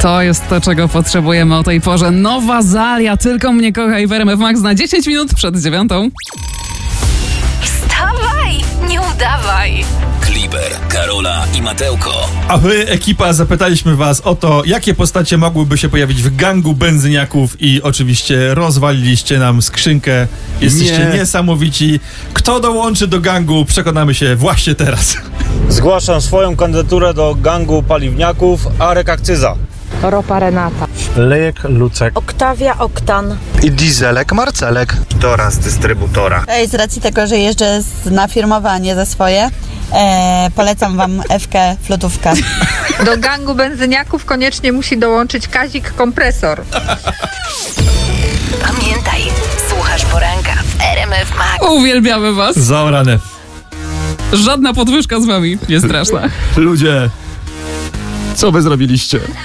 To jest to, czego potrzebujemy o tej porze. Nowa Zalia, Tylko mnie kochaj w RMF Max na 10 minut przed 9:00. Wstawaj, nie udawaj. Kliber, Karola i Matełko. A my, ekipa, zapytaliśmy was o to, jakie postacie mogłyby się pojawić w gangu benzyniaków i oczywiście rozwaliliście nam skrzynkę. Jesteście niesamowici. Kto dołączy do gangu, przekonamy się właśnie teraz. Zgłaszam swoją kandydaturę do gangu paliwniaków Arek Akcyza. Ropa Renata. Lejek Lucek. Oktawia Oktan. I Dieselek Marcelek. Tora z dystrybutora. Z racji tego, że jeżdżę na firmowanie za swoje, polecam wam Ewkę Flotówkę. Do gangu benzyniaków koniecznie musi dołączyć Kazik Kompresor. Pamiętaj, słuchasz poranka w RMF Max. Uwielbiamy was. Zaorane. Żadna podwyżka z wami nie straszna. Ludzie, co wy zrobiliście?